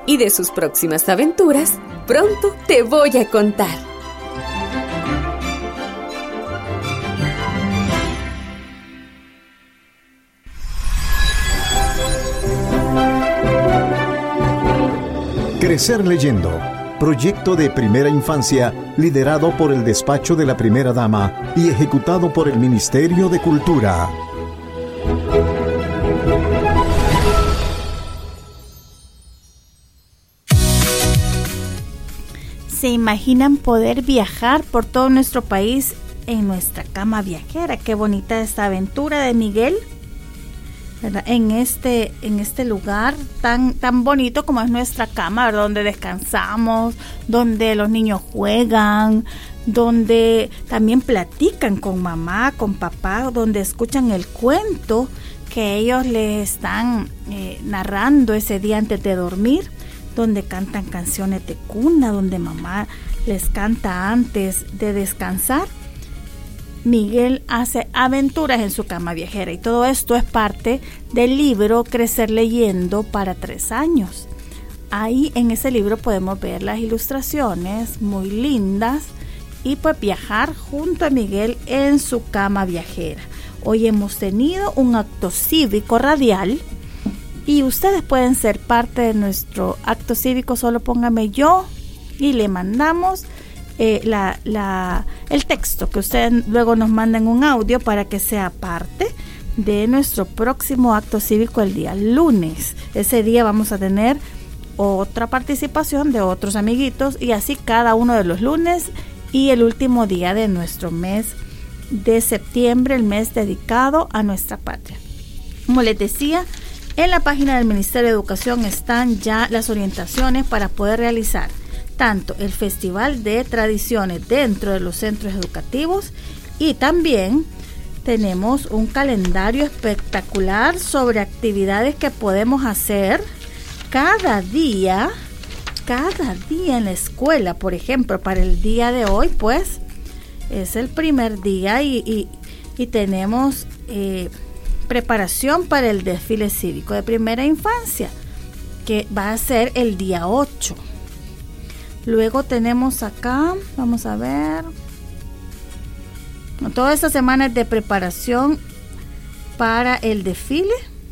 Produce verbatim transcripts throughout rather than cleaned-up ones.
Y de sus próximas aventuras, pronto te voy a contar. Crecer leyendo. Proyecto de primera infancia liderado por el Despacho de la Primera Dama y ejecutado por el Ministerio de Cultura. ¿Se imaginan poder viajar por todo nuestro país en nuestra cama viajera? Qué bonita esta aventura de Miguel, ¿verdad? En este, en este lugar tan, tan bonito como es nuestra cama, ¿verdad? Donde descansamos, donde los niños juegan, donde también platican con mamá, con papá, donde escuchan el cuento que ellos les están eh, narrando ese día antes de dormir, donde cantan canciones de cuna, donde mamá les canta antes de descansar. Miguel hace aventuras en su cama viajera y todo esto es parte del libro Crecer leyendo para tres años. Ahí en ese libro podemos ver las ilustraciones muy lindas y pues viajar junto a Miguel en su cama viajera. Hoy hemos tenido un acto cívico radial y ustedes pueden ser parte de nuestro acto cívico. Solo póngame yo y le mandamos eh, la, la, el texto que ustedes luego nos manden un audio para que sea parte de nuestro próximo acto cívico el día lunes. Ese día vamos a tener otra participación de otros amiguitos y así cada uno de los lunes y el último día de nuestro mes de septiembre, el mes dedicado a nuestra patria. Como les decía, en la página del Ministerio de Educación están ya las orientaciones para poder realizar tanto el Festival de Tradiciones dentro de los centros educativos y también tenemos un calendario espectacular sobre actividades que podemos hacer cada día, cada día en la escuela. Por ejemplo, para el día de hoy, pues, es el primer día y, y, y tenemos eh, preparación para el desfile cívico de primera infancia, que va a ser el día ocho. Luego tenemos acá, vamos a ver, toda esta semana es de preparación para el desfile.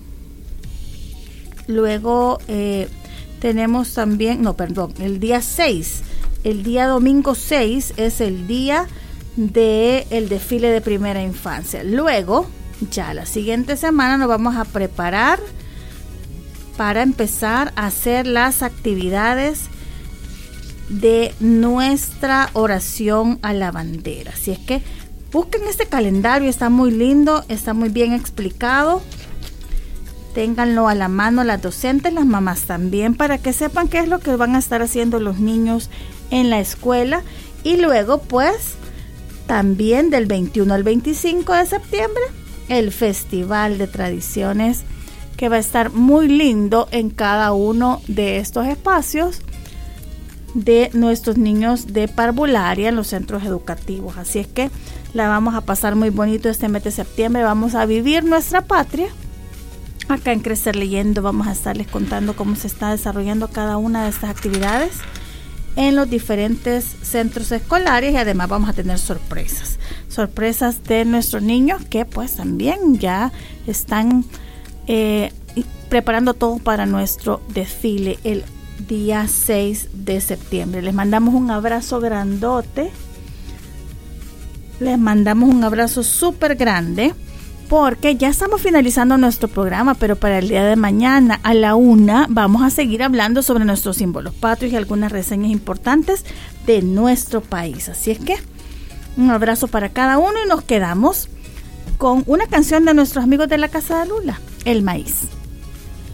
Luego eh, tenemos también, no, perdón, el día seis, el día domingo seis es el día del desfile de primera infancia. Luego, ya la siguiente semana nos vamos a preparar para empezar a hacer las actividades de nuestra oración a la bandera. Así es que busquen este calendario, está muy lindo, está muy bien explicado. Ténganlo a la mano las docentes, las mamás también, para que sepan qué es lo que van a estar haciendo los niños en la escuela. Y luego, pues, también del veintiuno al veinticinco de septiembre, el Festival de Tradiciones, que va a estar muy lindo en cada uno de estos espacios de nuestros niños de parvularia en los centros educativos. Así es que la vamos a pasar muy bonito este mes de septiembre. Vamos a vivir nuestra patria. Acá en Crecer Leyendo vamos a estarles contando cómo se está desarrollando cada una de estas actividades en los diferentes centros escolares y además vamos a tener sorpresas. Sorpresas de nuestros niños que pues también ya están eh, preparando todo para nuestro desfile el día seis de septiembre. Les mandamos un abrazo grandote. Les mandamos un abrazo súper grande porque ya estamos finalizando nuestro programa, pero para el día de mañana a la una vamos a seguir hablando sobre nuestros símbolos patrios y algunas reseñas importantes de nuestro país. Así es que un abrazo para cada uno y nos quedamos con una canción de nuestros amigos de la Casa de Lula, El Maíz.